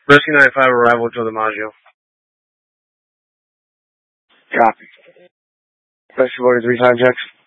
Rescue 95, arrival to DiMaggio. Copy. Rescue 43, time checks.